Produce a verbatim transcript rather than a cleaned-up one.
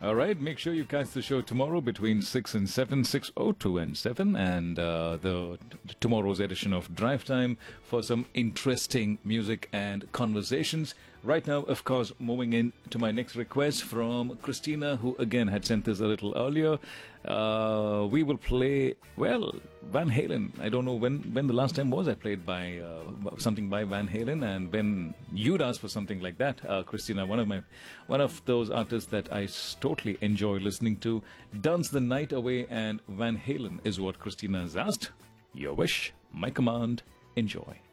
All right, make sure you catch the show tomorrow between six and seven, six oh two and seven, and uh, the t- tomorrow's edition of Drive Time for some interesting music and conversations. Right now, of course, moving in to my next request from Christina, who again had sent this a little earlier. Uh, we will play, well, Van Halen. I don't know when, when the last time was I played by uh, something by Van Halen, and when you'd asked for something like that, uh, Christina, one of my one of those artists that I totally enjoy listening to, Dance the Night Away, and Van Halen is what Christina has asked. Your wish, my command. Enjoy.